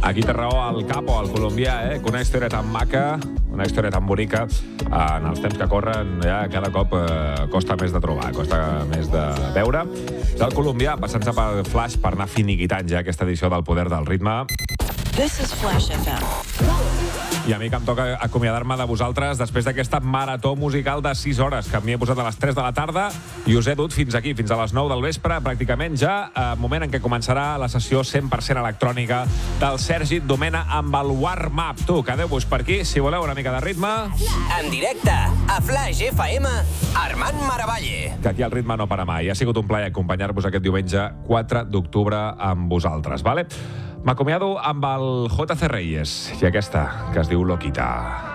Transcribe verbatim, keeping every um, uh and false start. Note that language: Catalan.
Aquí té raó el Capo, el colombià, eh? Que una història tan maca, una història tan bonica, en els temps que corren ja cada cop eh, costa més de trobar, costa més de veure. Del colombià, passant-se pel Flash per anar finiquitant ja aquesta edició del Poder del Ritme. This is Flash F M. I a mi que em toca acomiadar-me de vosaltres després d'aquesta marató musical de sis hores que m'hi he posat a les tres de la tarda i us he dut fins aquí, fins a les nou del vespre, pràcticament ja, eh, moment en què començarà la sessió cent per cent electrònica del Sergi Domena amb el warm-up. Tu, quedeu-vos per aquí, si voleu una mica de ritme. En directe, a Flash F M, Armand Maravalle. Que aquí el ritme no para mai. Ha sigut un plaer acompanyar-vos aquest diumenge quatre d'octubre amb vosaltres, vale? M'acomiado amb el J C Reyes i aquesta, que es diu Loquita.